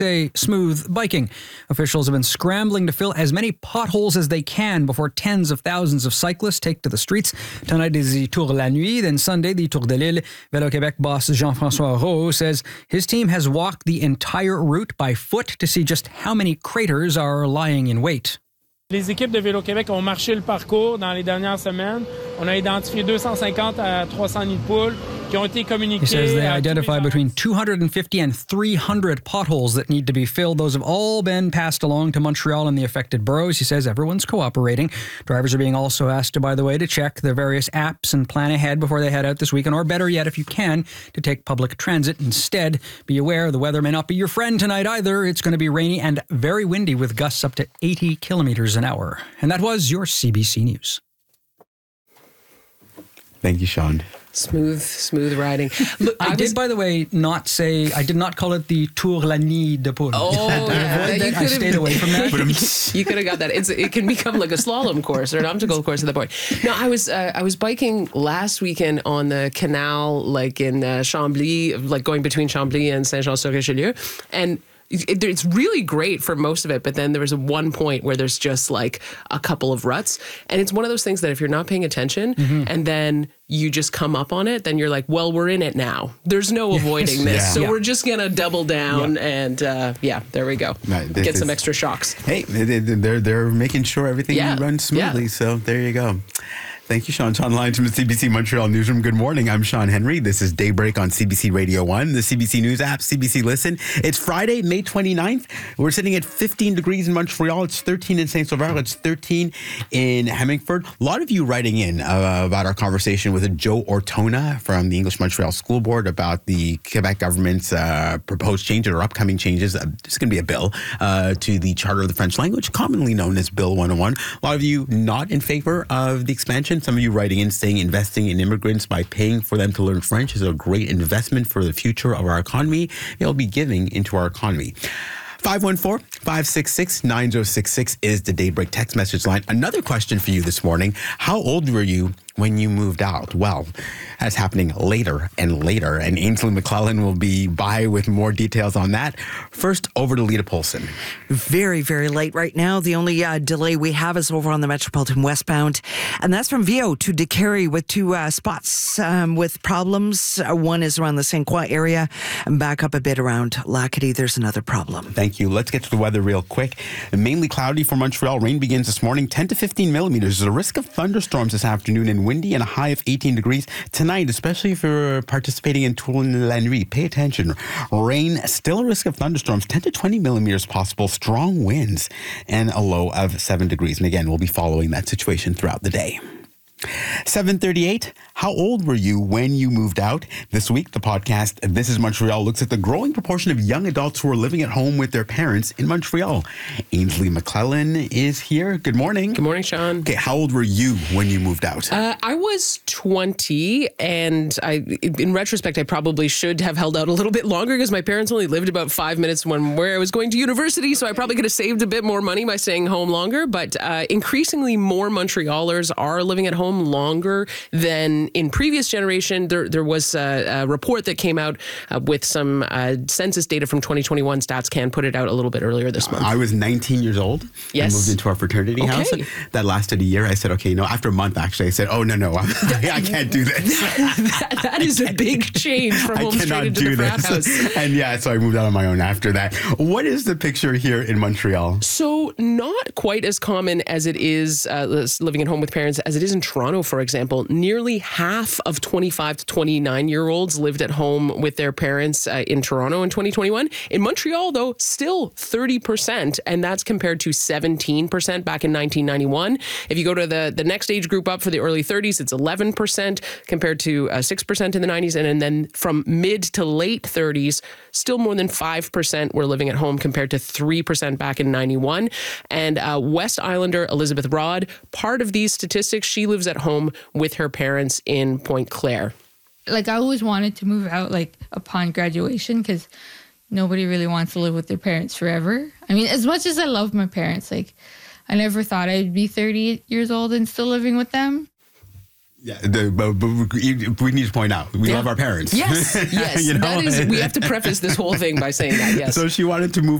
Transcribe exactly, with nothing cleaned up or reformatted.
say smooth biking. Officials have been scrambling to fill as many potholes as they can before tens of thousands of cyclists take to the streets. Tonight is the Tour la Nuit, then Sunday the Tour de l'Île. Vélo-Québec boss Jean-François Rowe says his team has walked the entire route by foot to see just how many craters are lying in wait. Les équipes de Vélo-Québec ont marché le parcours dans les dernières semaines. On a identifié deux cent cinquante à trois cents nids de poules qui ont été communiqués. He says they identify between two hundred fifty and three hundred potholes that need to be filled. Those have all been passed along to Montreal and the affected boroughs. He says everyone's cooperating. Drivers are being also asked, to, by the way, to check their various apps and plan ahead before they head out this weekend, or better yet, if you can, to take public transit instead. Be aware the weather may not be your friend tonight either. It's going to be rainy and very windy with gusts up to eighty kilometers an hour. And that was your C B C News. Thank you, Sean. Smooth, smooth riding. Look, I, I did, by the way, not say, I did not call it the Tour la Nuit de Poule. Oh, yeah. I, I stayed away from that. You could have got that. It's, it can become like a slalom course or an obstacle course at that point. No, I was uh, I was biking last weekend on the canal, like in uh, Chambly, like going between Chambly and Saint-Jean-sur-Richelieu. And It, it's really great for most of it, but then there was one point where there's just like a couple of ruts. And it's one of those things that if you're not paying attention mm-hmm. and then you just come up on it, then you're like, well, we're in it now. There's no avoiding this. Yeah. So yeah. we're just going to double down. Yeah. And uh, yeah, there we go. Right, Get some is, extra shocks. Hey, they're, they're making sure everything yeah. runs smoothly. Yeah. So there you go. Thank you, Sean. Sean Lyons from the C B C Montreal Newsroom. Good morning. I'm Sean Henry. This is Daybreak on C B C Radio one, the C B C News app, C B C Listen. It's Friday, May twenty-ninth. We're sitting at fifteen degrees in Montreal. It's thirteen in Saint-Sauveur. It's thirteen in Hemingford. A lot of you writing in uh, about our conversation with Joe Ortona from the English Montreal School Board about the Quebec government's uh, proposed changes or upcoming changes. Uh, there's going to be a bill uh, to the Charter of the French Language, commonly known as Bill one oh one. A lot of you not in favor of the expansion. Some of you writing in saying investing in immigrants by paying for them to learn French is a great investment for the future of our economy. It'll be giving into our economy. five one four, five six six, nine zero six six is the Daybreak text message line. Another question for you this morning. How old were you when you moved out? Well, that's happening later and later, and Ainsley McClellan will be by with more details on that. First, over to Lita Polson. Very, very late right now. The only uh, delay we have is over on the Metropolitan westbound, and that's from Viau to DeCarey with two uh, spots um, with problems. Uh, one is around the Saint Croix area, and back up a bit around Lacadie. There's another problem. Thank you. Let's get to the weather real quick. Mainly cloudy for Montreal. Rain begins this morning, ten to fifteen millimeters. There's a risk of thunderstorms this afternoon and windy, and a high of eighteen degrees tonight, especially if you're participating in Tour la Nuit. Pay attention. Rain, still a risk of thunderstorms, ten to twenty millimeters possible, strong winds, and a low of seven degrees. And again, we'll be following that situation throughout the day. seven thirty-eight, how old were you when you moved out? This week, the podcast This is Montreal looks at the growing proportion of young adults who are living at home with their parents in Montreal. Ainsley McClellan is here. Good morning. Good morning, Sean. Okay, how old were you when you moved out? Uh, I was twenty, and I, in retrospect, I probably should have held out a little bit longer because my parents only lived about five minutes from where I was going to university, so I probably could have saved a bit more money by staying home longer. But uh, increasingly more Montrealers are living at home longer than in previous generation. There, there was a, a report that came out uh, with some uh, census data from twenty twenty-one. StatsCan put it out a little bit earlier this month. I was nineteen years old. Yes. I moved into our fraternity okay. house. That lasted a year. I said, okay, no, after a month, actually, I said, oh, no, no, I can't do this. that, that is a big change from home straight into the frat house. And yeah, so I moved out on my own after that. What is the picture here in Montreal? So not quite as common as it is uh, living at home with parents as it is in Toronto, for example. Nearly half of twenty-five to twenty-nine year olds lived at home with their parents uh, in Toronto in twenty twenty-one. In Montreal, though, still thirty percent, and that's compared to seventeen percent back in nineteen ninety-one. If you go to the, the next age group up for the early thirties, it's eleven percent compared to uh, six percent in the nineties. And, and then from mid to late thirties, still more than five percent were living at home compared to three percent back in ninety-one. And uh, West Islander Elizabeth Rod, part of these statistics, she lives at home with her parents in Point Claire. Like, I always wanted to move out, like, upon graduation, because nobody really wants to live with their parents forever. I mean, as much as I love my parents, like, I never thought I'd be thirty years old and still living with them. Yeah, the, but, but we need to point out we Yeah. love our parents. Yes, yes. You know? That is. We have to preface this whole thing by saying that. Yes. So she wanted to move